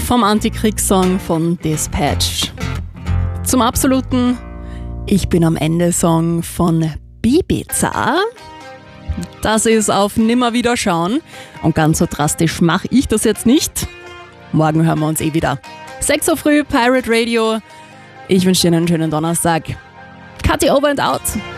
vom Antikriegssong von Dispatch. Zum absoluten Ich bin am Ende-Song von Ibiza. Das ist auf Nimmerwiederschauen. Und ganz so drastisch mache ich das jetzt nicht. Morgen hören wir uns wieder. 6 Uhr früh, Pirate Radio. Ich wünsche dir einen schönen Donnerstag. Kathi over and out.